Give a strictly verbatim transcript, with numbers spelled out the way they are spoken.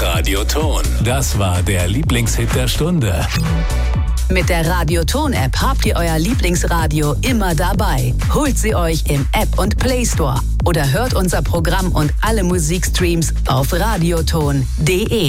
Radioton. Das war der Lieblingshit der Stunde. Mit der Radioton-App habt ihr euer Lieblingsradio immer dabei. Holt sie euch im App- und Play Store oder hört unser Programm und alle Musikstreams auf radioton punkt de.